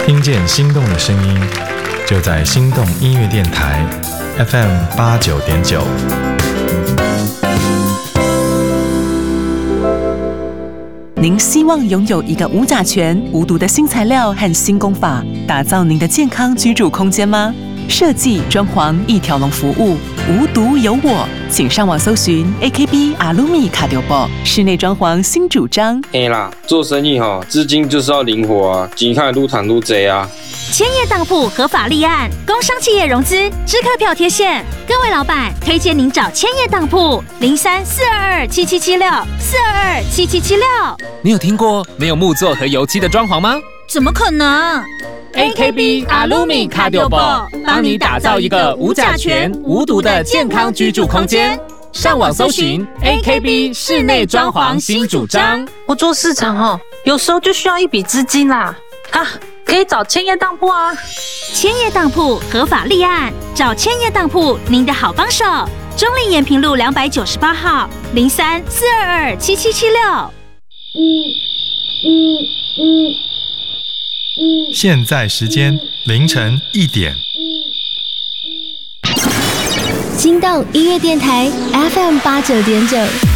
听见心动的声音，就在心动音乐电台 FM89.9。 您希望拥有一个无甲醛、无毒的新材料和新工法，打造您的健康居住空间吗？设计装潢一条龙服务，无毒有我，请上网搜寻 AKB Alumi 卡丢包室内装潢新主张。 啦，做生意资金就是要灵活啊，钱看愈赚愈多啊。 千叶当铺合法立案，工商企业融资，支客票贴现。各位老板，推荐您找千叶当铺03-422-7776，422-7776。 你有听过没有木作和油漆的装潢吗？ 怎么可能 ？AKB Alumi 卡丢包帮你打造一个无甲醛、无毒的健康居住空间。上网搜寻 AKB 室内装潢新主张。 我做市场有时候就需要一笔资金啦。可以找千叶当铺啊。 千叶当铺合法立案，找千叶当铺，您的好帮手。中立延平路298号03-422-7776。 现在时间凌晨1点。 心动音乐电台 FM89.9。